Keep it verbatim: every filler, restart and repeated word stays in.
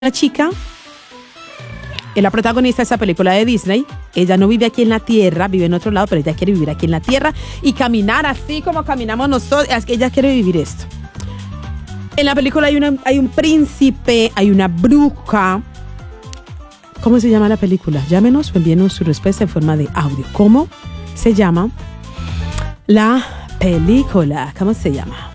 Una chica, es la protagonista de esa película de Disney. Ella no vive aquí en la tierra, vive en otro lado, pero ella quiere vivir aquí en la tierra y caminar así como caminamos nosotros. Es que ella quiere vivir esto. En la película hay, una, hay un príncipe, hay una bruja. ¿Cómo se llama la película? Llámenos o envíenos su respuesta en forma de audio. ¿Cómo se llama la película? ¿Cómo se llama?